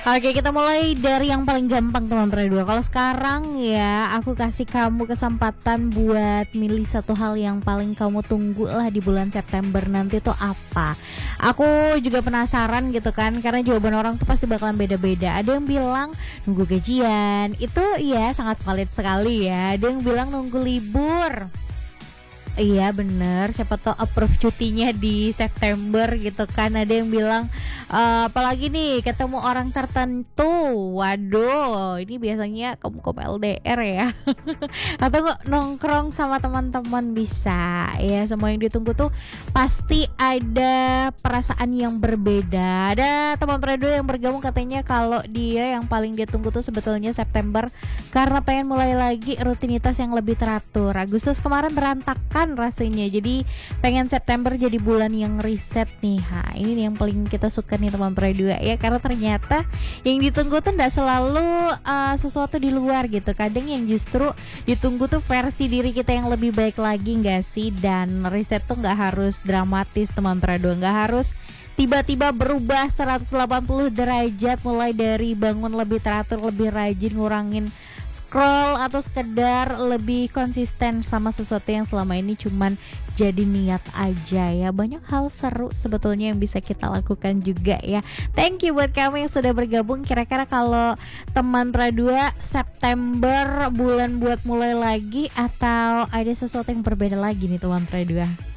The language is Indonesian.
Oke, kita mulai dari yang paling gampang teman dua. Kalau sekarang ya, aku kasih kamu kesempatan buat milih satu hal yang paling kamu tunggu lah di bulan September nanti tuh apa. Aku juga penasaran gitu kan, karena jawaban orang tuh pasti bakalan beda-beda. Ada yang bilang nunggu gajian, itu ya sangat valid sekali ya. Ada yang bilang nunggu libur. Iya bener, siapa tau approve cutinya di September gitu kan. Ada yang bilang apalagi nih ketemu orang tertentu. Waduh, ini biasanya kamu LDR ya. Atau nggak nongkrong sama teman-teman bisa. Ya semua yang ditunggu tuh pasti ada perasaan yang berbeda. Ada teman radio yang bergabung katanya kalau dia yang paling dia tunggu tuh sebetulnya September karena pengen mulai lagi rutinitas yang lebih teratur. Agustus kemarin berantakan rasanya, jadi pengen September jadi bulan yang reset nih. Ini nih yang paling kita suka nih teman radio ya, karena ternyata yang ditunggu tuh nggak selalu sesuatu di luar gitu. Kadang yang justru ditunggu tuh versi diri kita yang lebih baik lagi nggak sih. Dan reset tuh nggak harus dramatis teman radio, nggak harus tiba-tiba berubah 180 derajat, mulai dari bangun lebih teratur, lebih rajin, ngurangin scroll, atau sekedar lebih konsisten sama sesuatu yang selama ini cuman jadi niat aja ya. Banyak hal seru sebetulnya yang bisa kita lakukan juga ya. Thank you buat kamu yang sudah bergabung. Kira-kira kalau teman Radua September bulan buat mulai lagi, atau ada sesuatu yang berbeda lagi nih teman Radua?